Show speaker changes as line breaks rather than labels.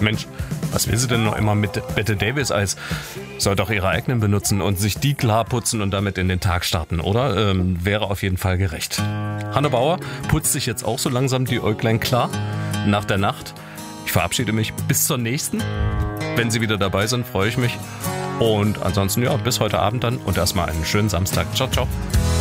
Mensch, was will sie denn noch immer mit Bette Davis Eis? Soll doch ihre eigenen benutzen und sich die klar putzen und damit in den Tag starten, oder? Wäre auf jeden Fall gerecht. Hanne Bauer putzt sich jetzt auch so langsam die Äuglein klar nach der Nacht. Ich verabschiede mich bis zur nächsten. Wenn Sie wieder dabei sind, freue ich mich. Und ansonsten, ja, bis heute Abend dann und erstmal einen schönen Samstag. Ciao, ciao.